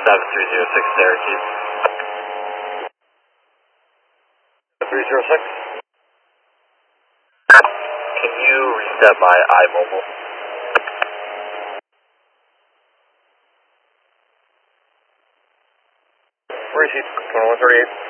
7306 Syracuse. 306. Can you reset my iMobile? Receipt, 2138.